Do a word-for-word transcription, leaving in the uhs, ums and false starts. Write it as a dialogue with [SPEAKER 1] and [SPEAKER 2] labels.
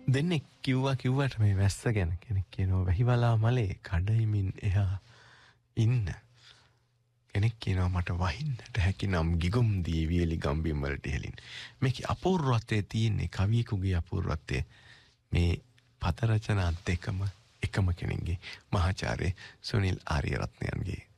[SPEAKER 1] දෙන්නෙක් කිව්වා කිව්වට මේ වැස්ස ගැන කෙනෙක් කියනවා වැහිවලා මලේ කඩයිමින් එහා ඉන්න. කෙනෙක් කියනවා මට වහින්නට හැකිනම් ගිගුම් දී වියලි ගම්බිම් වලට ඉහළින්. මේකේ අපූර්වත්වයේ තියෙන්නේ කවියෙකුගේ අපූර්වත්වයේ මේ පද රචනා දෙකම එකම කෙනෙක්ගේ මහාචාර්ය සුනිල් ආරියරත්නයන්ගේ